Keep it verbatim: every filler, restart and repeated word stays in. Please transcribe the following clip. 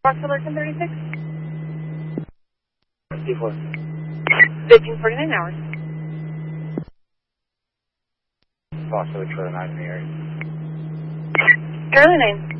Fox Alert ten thirty-six. fifty-four. fifteen forty-nine hours. Fox Alert Charlie nine in the area. Charlie nine.